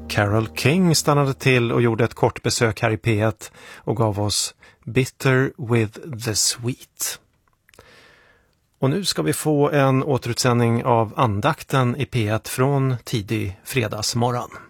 Carole King stannade till och gjorde ett kort besök här i P1 och gav oss Bitter with the Sweet. Och nu ska vi få en återutsändning av andakten i P1 från tidig fredagsmorgon.